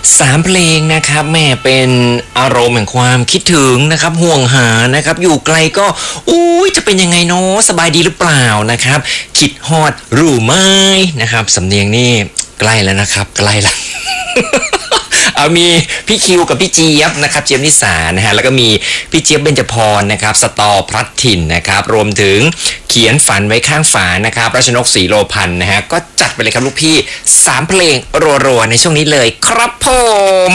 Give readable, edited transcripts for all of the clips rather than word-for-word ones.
3เพลงนะครับแม่เป็นอารมณ์แห่งความคิดถึงนะครับห่วงหานะครับอยู่ไกลก็อุ้ยจะเป็นยังไงเนาะสบายดีหรือเปล่านะครับคิดฮอดรู้ไหมนะครับสำเนียงนี่ใกล้แล้วนะครับใกล้แล้ว มีพี่คิวกับพี่เจี๊ยบนะครับเจี๊ยบนิสานะฮะแล้วก็มีพี่เจี๊ยบเบญจพรนะครับสตอพลัดถิ่นนะครับรวมถึงเขียนฝันไว้ข้างฝานะครับรัชนกศรีโลพันธ์นะฮะก็จัดไปเลยครับลูกพี่3เพลงรัวๆในช่วงนี้เลยครับผม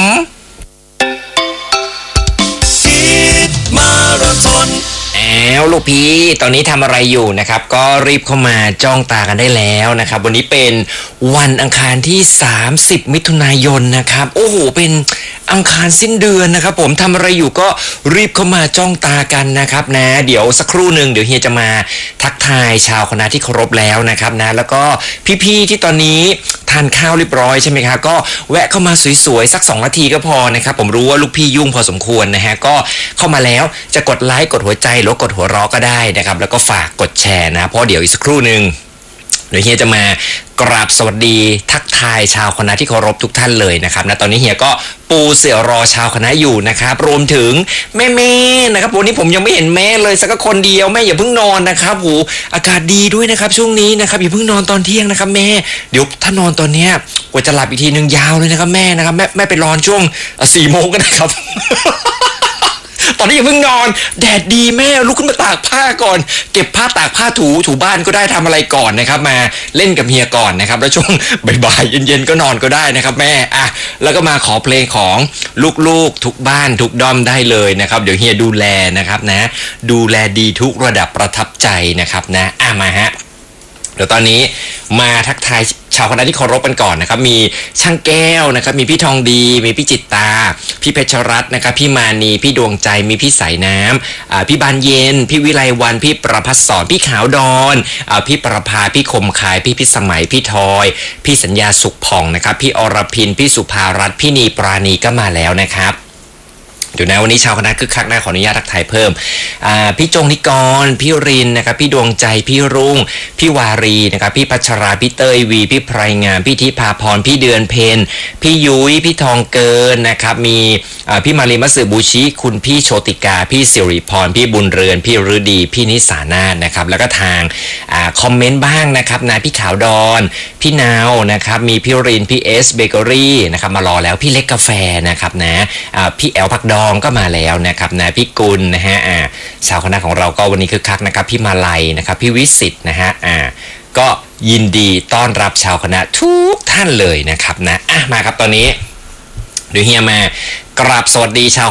มาราธอนลูกพี่ตอนนี้ทำอะไรอยู่นะครับก็รีบเข้ามาจ้องตากันได้แล้วนะครับวันนี้เป็นวันอังคารที่30มิถุนายนนะครับโอ้โหเป็นอังคารสิ้นเดือนนะครับผมทำอะไรอยู่ก็รีบเข้ามาจ้องตากันนะครับนะเดี๋ยวสักครู่หนึ่งเดี๋ยวเฮียจะมาทักทายชาวคณะที่เคารพแล้วนะครับนะแล้วก็พี่ๆที่ตอนนี้ทานข้าวเรียบร้อยใช่ไหมครับก็แวะเข้ามาสวยๆสัก2นาทีก็พอนะครับผมรู้ว่าลูกพี่ยุ่งพอสมควรนะฮะก็เข้ามาแล้วจะกดไลค์กดหัวใจหรือกดหัวเราะก็ได้นะครับแล้วก็ฝากกดแชร์นะเพราะเดี๋ยวอีกสักครู่หนึ่งเดี๋ยวเฮียจะมากราบสวัสดีทักทายชาวคณะที่เคารพทุกท่านเลยนะครับนะตอนนี้เฮียก็ปูเสื่อรอชาวคณะอยู่นะครับรวมถึงแม่ๆนะครับวันนี้ผมยังไม่เห็นแม่เลยสักคนเดียวแม่อย่าเพิ่งนอนนะครับโหอากาศดีด้วยนะครับช่วงนี้นะครับอย่าเพิ่งนอนตอนเที่ยงนะครับแม่เดี๋ยวถ้านอนตอนเนี้ยกว่าจะหลับอีกทีนึงยาวเลยนะครับแม่นะครับแม่ไปนอนช่วง4 โมงก็ได้ครับ ตอนนี้อย่าเพิ่งนอนแดดดีแม่ลุกขึ้นมาตากผ้าก่อนเก็บผ้าตากผ้าถูบ้านก็ได้ทำอะไรก่อนนะครับมาเล่นกับเฮียก่อนนะครับแล้วช่วงบ่ายๆเย็นๆก็นอนก็ได้นะครับแม่แล้วก็มาขอเพลงของลูกๆทุกบ้านทุกด้อมได้เลยนะครับเดี๋ยวเฮียดูแลนะครับนะดูแลดีทุกระดับประทับใจนะครับนะมาฮะเดี๋ยวตอนนี้มาทักทายชาวคณะที่เคารพกันก่อนนะครับมีช่างแก้วนะครับมีพี่ทองดีมีพี่จิตตาพี่เพชรรัตน์นะครับพี่มานีพี่ดวงใจมีพี่สายน้ำพี่บานเย็นพี่วิไลวันพี่ประภัสสรพี่ขาวดอนพี่ประภาพี่คมคายพี่พิสมัยพี่ทอยพี่สัญญาสุขผ่องนะครับพี่อรพินพี่สุภารัตน์พี่นีปราณีก็มาแล้วนะครับเดี๋ยวนะวันนี้ชาวคณะคึกคักนะขออนุญาตทักทายเพิ่มพี่จงนิกรพี่รินนะครับพี่ดวงใจพี่รุ่งพี่วารีนะครับพี่พัชราพี่เตยวีพี่ไพรงามพี่ทิพาพรพี่เดือนเพนพี่ยุ้ยพี่ทองเกินนะครับมีพี่มารีมัตสึบูชิคุณพี่โชติกาพี่สิริพรพี่บุญเรือนพี่ฤดีพี่นิสานาถนะครับแล้วก็ทางคอมเมนต์บ้างนะครับนะพี่ขาวดอนพี่นาวนะครับมีพี่รินพี่เอสเบเกอรี่นะครับมารอแล้วพี่เล็กกาแฟนะครับนะพี่แอลพักดองก็มาแล้วนะครับนะพี่กุลนะฮะชาวคณะของเราก็วันนี้คึกคักนะครับพี่มาลัยนะครับพี่วิสิตนะฮะก็ยินดีต้อนรับชาวคณะทุกท่านเลยนะครับนะมาครับตอนนี้เดี๋ยวเฮียมากราบสวัสดีชาว